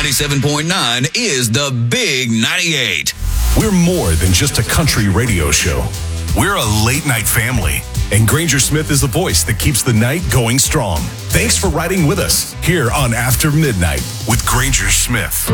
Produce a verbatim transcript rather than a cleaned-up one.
ninety-seven point nine is the Big ninety-eight. We're more than just a country radio show. We're a late-night family. And Granger Smith is the voice that keeps the night going strong. Thanks for riding with us here on After Midnight with Granger Smith.